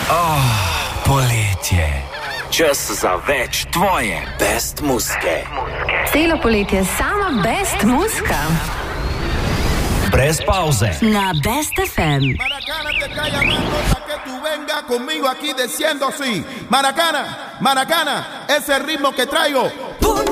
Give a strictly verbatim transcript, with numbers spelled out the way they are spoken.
Oh, poletje. Čas za več tvoje best muske. Celo poletje sama best muska. Brez pauze. Na Best F M. Maracana te está llamando para que tú vengas conmigo aquí diciendo sí. Maracana, Maracana, ese ritmo que traigo